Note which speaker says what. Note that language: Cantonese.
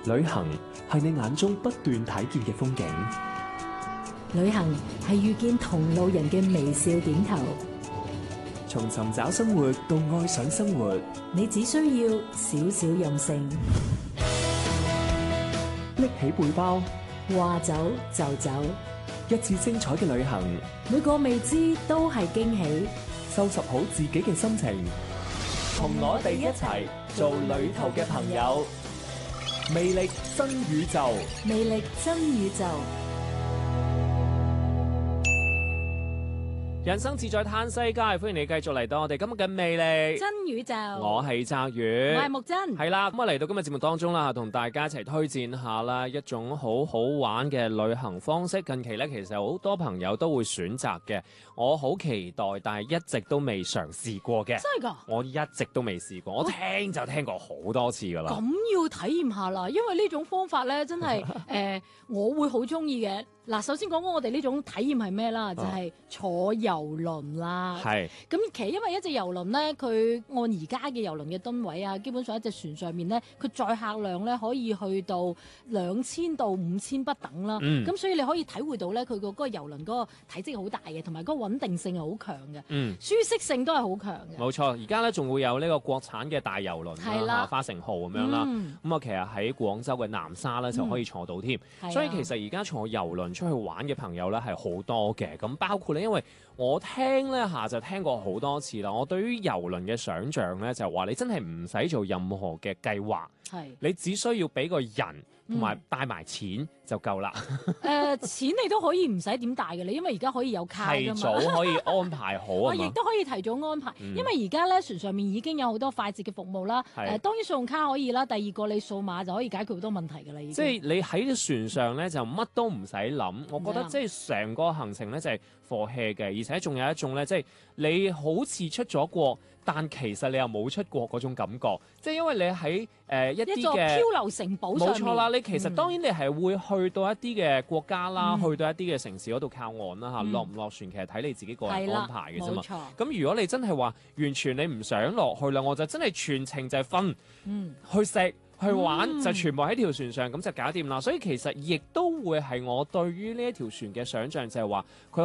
Speaker 1: 旅行係你眼中不斷睇見嘅風景，
Speaker 2: 旅行係遇見同路人嘅微笑點頭。
Speaker 1: 從尋找生活到愛上生活，
Speaker 2: 你只需要少少任性，
Speaker 1: 拎起背包，
Speaker 2: 話走就走，
Speaker 1: 一次精彩嘅旅行，
Speaker 2: 每個未知都係驚喜。
Speaker 1: 收拾好自己嘅心情，同我哋一齊做旅途嘅朋友，魅力新宇宙，
Speaker 2: 魅力真宇宙。
Speaker 3: 人生自在嘆世界，歡迎你繼續嚟到我哋今日嘅魅力
Speaker 2: 真宇宙。
Speaker 3: 我係澤宇，
Speaker 2: 我係木真。
Speaker 3: 係啦，咁啊嚟到今日節目當中啦，同大家一齊推薦下啦一種好好玩嘅旅行方式。近期咧，其實好多朋友都會選擇嘅，我好期待，但係一直都未嘗試過嘅。
Speaker 2: 真係噶？
Speaker 3: 我一直都未試過，我聽就聽過好多次噶啦。
Speaker 2: 咁要體驗下啦，因為呢種方法咧，真係我會好中意嘅。嗱，首先講講我哋呢種體驗係咩啦？就係坐遊輪啦。
Speaker 3: 係。
Speaker 2: 咁其實因為一隻遊輪咧，佢按而家嘅遊輪嘅噸位啊，基本上一隻船上面咧，佢載客量咧可以去到2000到5000不等啦。咁所以你可以體會到咧，佢個嗰個遊輪嗰個體積好大嘅，同埋嗰個穩定性係好強嘅。舒適性都係好強嘅。
Speaker 3: 冇錯，而家咧仲會有呢個國產嘅大遊輪啦，花城號咁樣啦。咁啊，其實喺廣州嘅南沙咧就可以坐到添。所以其實而家坐遊輪出去玩嘅朋友咧係好多嘅，咁包括咧，因為我聽咧就聽過好多次啦。我對於遊輪嘅想像咧就係話，你真係唔使做任何嘅計劃，你只需要俾個人同埋帶埋錢就夠啦。
Speaker 2: 錢你都可以唔使點帶嘅，你因為而家可以有卡㗎嘛，
Speaker 3: 提早可以安排好啊嘛。
Speaker 2: 亦都可以提早安排，因為而家咧船上面已經有好多快捷嘅服務啦。當然信用卡可以啦，第二個你數碼就可以解決好多問題㗎啦。已經
Speaker 3: 即係你喺船上咧就乜都唔使諗，我覺得即係成個行程咧就係 for hea 嘅，而且仲有一種咧即係你好似出咗國，但其實你又冇出國嗰種感覺，即係因為你喺一啲嘅
Speaker 2: 漂流城堡上面，
Speaker 3: 冇錯啦。你其實當然你係會去到一啲嘅國家啦，去到一啲嘅城市嗰度靠岸啦嚇，落唔落船其實睇你自己個人安排嘅啫嘛。咁如果你真係話完全你唔想落去啦，我就真係全程就係瞓，去食。去玩就全部喺條船上，咁就搞掂啦。所以其實亦都會係我對於呢一條船嘅想像，就係話佢